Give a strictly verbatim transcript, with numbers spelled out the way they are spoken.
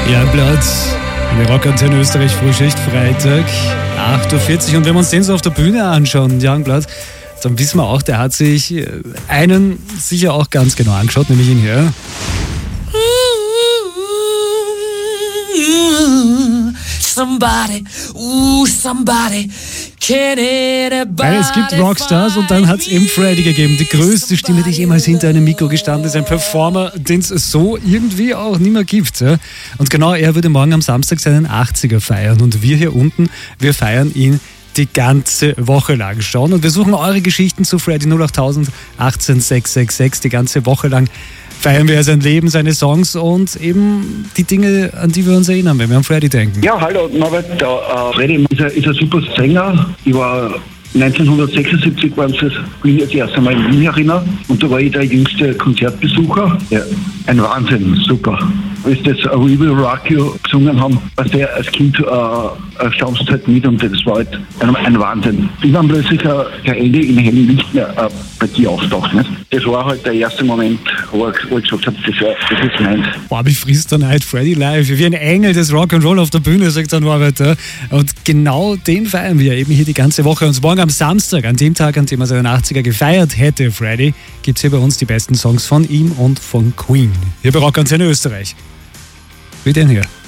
Ja, Platz. Eine Rockantenne Österreich, Frühschicht, Freitag, acht Uhr vierzig. Und wenn wir uns den so auf der Bühne anschauen, Youngblood, dann wissen wir auch, der hat sich einen sicher auch ganz genau angeschaut, nämlich ihn hier. Somebody, ooh, somebody, can anybody. Weil es gibt Rockstars und dann hat es eben Freddie gegeben, die größte Stimme, die jemals hinter einem Mikro gestanden ist, ein Performer, den es so irgendwie auch nicht mehr gibt. Ja? Und genau er würde morgen am Samstag seinen achtziger feiern und wir hier unten, wir feiern ihn die ganze Woche lang schon und wir suchen eure Geschichten zu Freddie null acht null null achtzehn sechs sechs sechs, die ganze Woche lang feiern wir sein Leben, seine Songs und eben die Dinge, an die wir uns erinnern, wenn wir an Freddie denken. Ja, hallo, Norbert. Der, äh, Freddie ist ein, ist ein super Sänger. Ich war neunzehnhundertsechsundsiebzig waren das, bin ich das erste Mal in Wien erinnern und da war ich der jüngste Konzertbesucher. Ja, ein Wahnsinn, super. Als das We Will Rock You gesungen haben, als der als Kind äh, stammst du halt mit und das war halt ein, ein Wahnsinn. Ich dann plötzlich äh, der Ende in Hellen nicht mehr äh, bei dir auftaucht. Nicht? Das war halt der erste Moment, wo ich, wo ich gesagt habe, das, das ist meins. Boah, mich frisst dann halt Freddie live, wie ein Engel des Rock'n'Roll auf der Bühne, sagt der Norbert. Und genau den feiern wir eben hier die ganze Woche. Und morgen am Samstag, an dem Tag, an dem er seinen achtziger gefeiert hätte, Freddie, gibt es hier bei uns die besten Songs von ihm und von Queen. Hier bei Rockantenne Österreich. Wie den hier.